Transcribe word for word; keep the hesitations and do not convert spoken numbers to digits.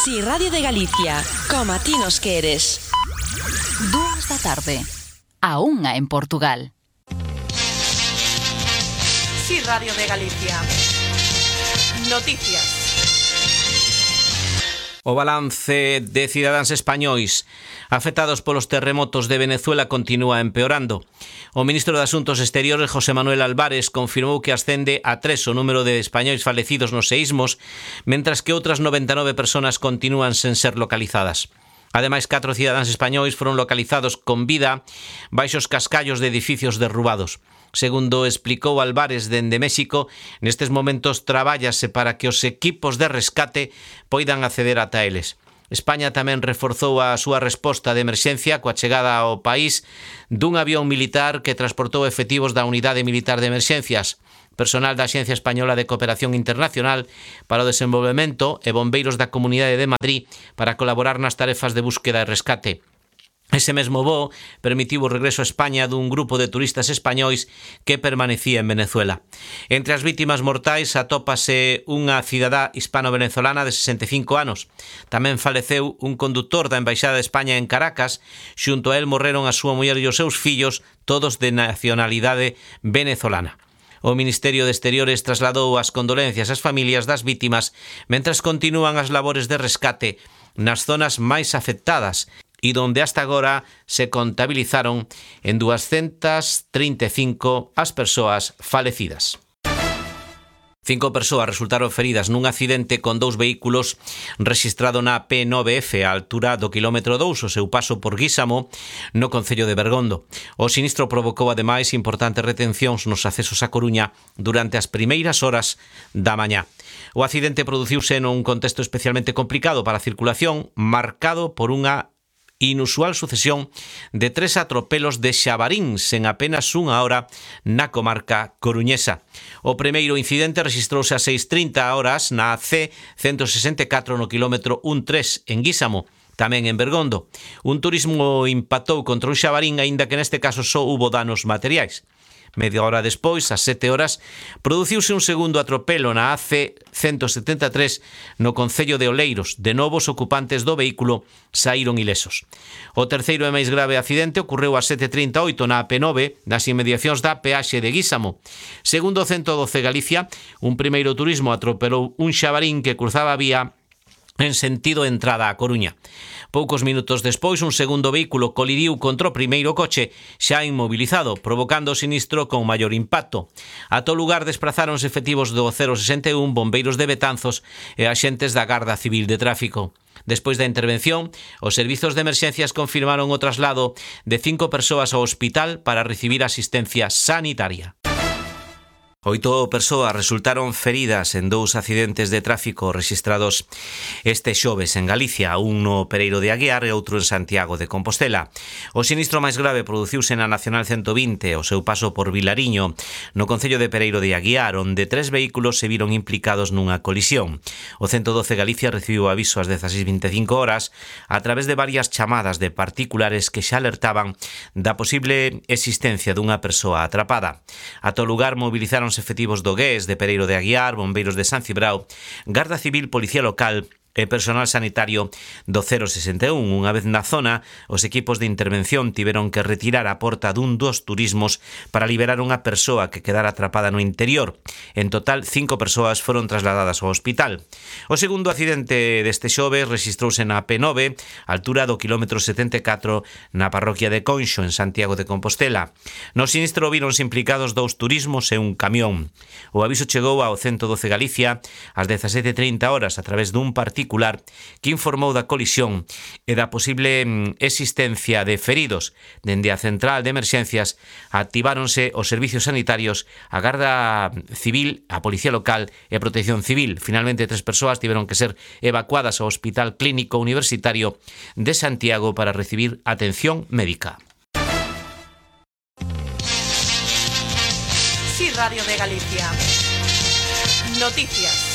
Si Radio de Galicia, como a ti nos queres. Dúas da tarde, a unha en Portugal. Si Radio de Galicia. Noticias. O balance de cidadáns españois afectados polos terremotos de Venezuela continúa empeorando. O ministro de Asuntos Exteriores, José Manuel Álvarez, confirmou que ascende a tres o número de españois falecidos nos seísmos, mentras que outras noventa e nove persoas continúan sen ser localizadas. Ademais, catro cidadáns españois foron localizados con vida baixo os cascallos de edificios derrubados. Segundo explicou Álvarez dende México, nestes momentos trabállase para que os equipos de rescate poidan acceder ata eles. España tamén reforzou a súa resposta de emerxencia coa chegada ao país dun avión militar que transportou efectivos da Unidade Militar de Emerxencias, personal da Axencia Española de Cooperación Internacional para o Desenvolvemento e bombeiros da Comunidade de Madrid para colaborar nas tarefas de búsqueda e rescate. Ese mesmo voo permitiu o regreso a España dun grupo de turistas españois que permanecía en Venezuela. Entre as vítimas mortais atópase unha cidadá hispano-venezolana de sesenta e cinco anos. Tamén faleceu un condutor da Embaixada de España en Caracas. Xunto a él morreron a súa muller e os seus fillos, todos de nacionalidade venezolana. O Ministerio de Exteriores trasladou as condolencias ás familias das vítimas mentras continúan as labores de rescate nas zonas máis afectadas e donde hasta agora se contabilizaron en doscientas trinta e cinco as persoas falecidas. Cinco persoas resultaron feridas nun accidente con dous vehículos rexistrado na P nove F a altura do quilómetro dous, o seu paso por Guísamo, no concello de Bergondo. O sinistro provocou ademais importantes retencións nos accesos a Coruña durante as primeiras horas da mañá. O accidente produciuse nun contexto especialmente complicado para a circulación, marcado por unha inusual sucesión de tres atropelos de xabaríns en apenas unha hora na comarca coruñesa. O primeiro incidente rexistrouse a seis e trinta horas na C ciento sesenta e catro no quilómetro trece en Guísamo, tamén en Bergondo. Un turismo impactou contra un xabarín, aínda que neste caso só hubo danos materiais. Media hora despois, ás sete horas, produciuse un segundo atropelo na A C ciento setenta e tres no concello de Oleiros. De novo, os ocupantes do vehículo saíron ilesos. O terceiro e máis grave accidente ocorreu ás sete e trinta e oito na A P nove, nas inmediacións da peaxe de Guísamo. Segundo o ciento doce Galicia, un primeiro turismo atropelou un xabarín que cruzaba a vía en sentido entrada a Coruña. Poucos minutos despois, un segundo vehículo colidiu contra o primeiro coche xa inmobilizado, provocando o sinistro con maior impacto. A todo lugar desprazáronse efectivos do cero sesenta e un, bombeiros de Betanzos e axentes da Garda Civil de Tráfico. Despois da intervención, os servizos de emerxencias confirmaron o traslado de cinco persoas ao hospital para recibir asistencia sanitaria. Oito persoas resultaron feridas en dous accidentes de tráfico rexistrados este xoves en Galicia, un no Pereiro de Aguiar e outro en Santiago de Compostela. O sinistro máis grave produciuse na Nacional ciento vinte, o seu paso por Vilariño, no concello de Pereiro de Aguiar, onde tres vehículos se viron implicados nunha colisión. O ciento doce Galicia recibiu aviso ás dezaseis e vinte e cinco horas a través de varias chamadas de particulares que xa alertaban da posible existencia dunha persoa atrapada. A todo lugar movilizaron efectivos do G E S, de Pereiro de Aguiar, bombeiros de San Cibrao, Garda Civil, Policía Local e personal sanitario do cero sesenta e un. Unha vez na zona, os equipos de intervención tiveron que retirar a porta dun dos turismos para liberar unha persoa que quedara atrapada no interior. En total, cinco persoas foron trasladadas ao hospital. O segundo accidente deste xoves rexistrouse na P nove, altura do quilómetro setenta e catro, na parroquia de Conxo, en Santiago de Compostela. No sinistro víronse implicados dous turismos e un camión. O aviso chegou ao ciento doce Galicia ás dezasete e trinta horas a través dun particular que informou da colisión e da posible existencia de feridos. Dende a central de emerxencias activáronse os servicios sanitarios, a Garda Civil, a Policía Local e a Protección Civil. Finalmente, tres persoas tiveron que ser evacuadas ao Hospital Clínico Universitario de Santiago para recibir atención médica. Si Radio de Galicia. Noticias.